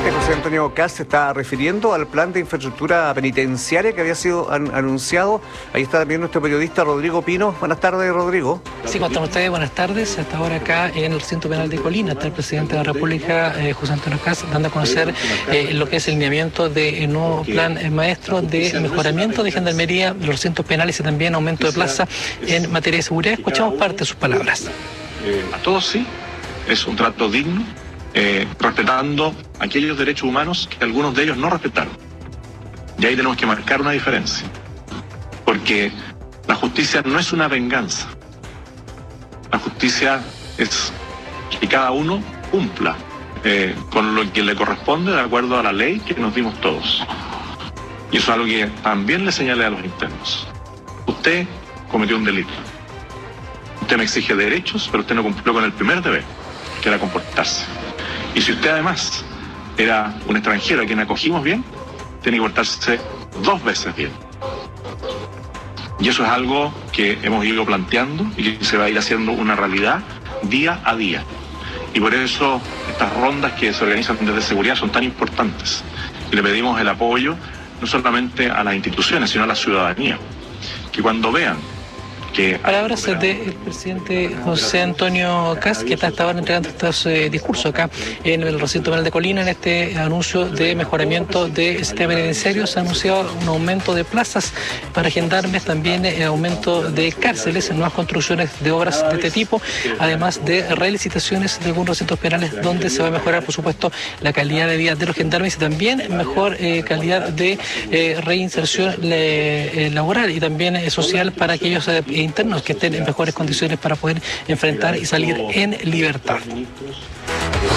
presidente José Antonio Kast se está refiriendo al plan de infraestructura penitenciaria que había sido anunciado. Ahí está también nuestro periodista Rodrigo Pino. Buenas tardes, Rodrigo. Sí, ¿cómo están ustedes? Buenas tardes. Hasta ahora acá en el recinto penal de Colina está el presidente de la República, José Antonio Kast, dando a conocer lo que es el lineamiento del nuevo plan maestro de mejoramiento de gendarmería, los recintos penales y también aumento de plaza en materia de seguridad. Escuchamos parte de sus palabras. A todos sí, es un trato digno, respetando aquellos derechos humanos que algunos de ellos no respetaron. Y ahí tenemos que marcar una diferencia, porque la justicia no es una venganza. La justicia es que cada uno cumpla con lo que le corresponde de acuerdo a la ley que nos dimos todos. Y eso es algo que también le señalé a los internos. Usted cometió un delito. Usted me exige derechos, pero usted no cumplió con el primer deber, que era comportarse. Y si usted además era un extranjero a quien acogimos bien, tiene que portarse 2 veces bien. Y eso es algo que hemos ido planteando y que se va a ir haciendo una realidad día a día. Y por eso estas rondas que se organizan desde seguridad son tan importantes. Y le pedimos el apoyo no solamente a las instituciones, sino a la ciudadanía. Que cuando vean que... Palabras del presidente José Antonio Kast, que está hasta ahora entregando estos discursos acá en el recinto penal de Colina, en este anuncio de mejoramiento del sistema penitenciario. Se ha anunciado un aumento de plazas para gendarmes, también aumento de cárceles, nuevas construcciones de obras de este tipo, además de relicitaciones de algunos recintos penales donde se va a mejorar, por supuesto, la calidad de vida de los gendarmes y también mejor calidad de reinserción laboral y también social para aquellos internos que estén en mejores condiciones para poder enfrentar y salir en libertad.